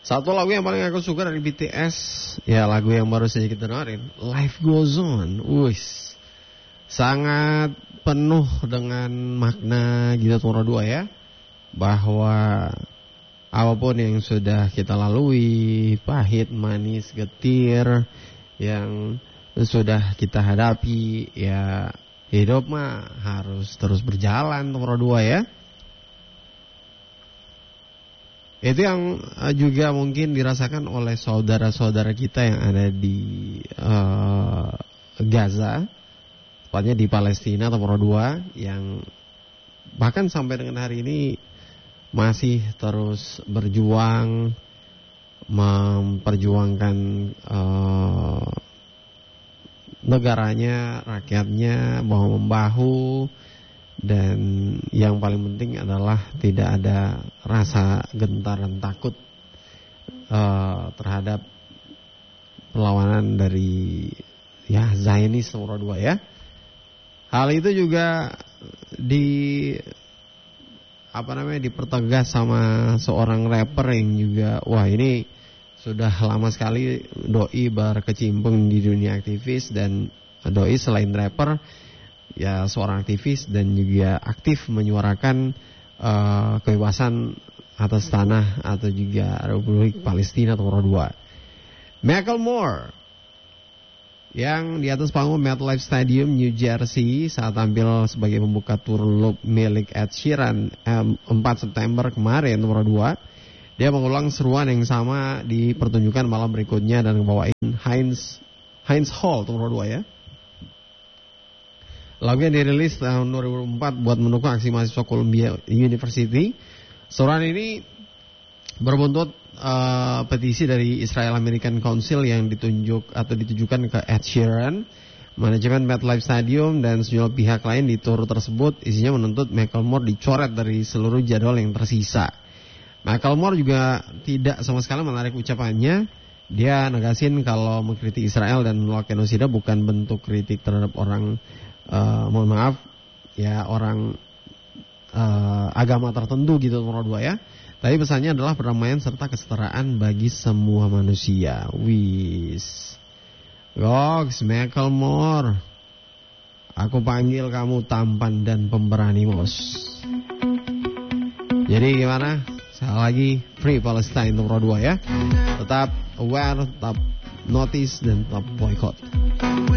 Satu lagu yang paling aku suka dari BTS, ya lagu yang baru saja kita dengerin, Life Goes On. Wis, sangat penuh dengan makna gitu nomor 2 ya. Bahwa apapun yang sudah kita lalui, pahit, manis, getir, yang sudah kita hadapi, ya hidup mah harus terus berjalan nomor 2 ya. Itu yang juga mungkin dirasakan oleh saudara-saudara kita yang ada di Gaza, tepatnya di Palestina nomor 2, yang bahkan sampai dengan hari ini masih terus berjuang memperjuangkan negaranya, rakyatnya, bahu-membahu. Dan yang paling penting adalah tidak ada rasa gentar dan takut terhadap perlawanan dari Zionis nomor 2 ya. Hal itu juga dipertegas sama seorang rapper yang juga ini sudah lama sekali doi berkecimpung di dunia aktivis. Dan doi selain rapper, ya seorang aktivis dan juga aktif menyuarakan kebebasan atas tanah atau juga Republik Palestina nomor 2. Macklemore yang di atas panggung MetLife Stadium New Jersey saat tampil sebagai pembuka tour Loop milik Ed Sheeran 4 September kemarin nomor 2. Dia mengulang seruan yang sama di pertunjukan malam berikutnya dan membawain Heinz Hall nomor 2 ya. Lagu yang dirilis tahun 2004 buat mendukung aksi mahasiswa Columbia University. Seruan ini berbuntut petisi dari Israel American Council yang ditujukan ke Ed Sheeran, manajemen MetLife Stadium dan sejumlah pihak lain di tur tersebut. Isinya menuntut Macklemore dicoret dari seluruh jadwal yang tersisa. Macklemore juga tidak sama sekali menarik ucapannya. Dia negasin kalau mengkritik Israel dan menolak genosida bukan bentuk kritik terhadap orang orang agama tertentu gitu nomor 2 ya. Tapi pesannya adalah perdamaian serta kesetaraan bagi semua manusia. Wis. Goks, Macklemore, aku panggil kamu tampan dan pemberani bos. Jadi gimana? Sekali lagi, Free Palestine nomor 2 ya. Tetap aware, tetap notice dan tetap boycott.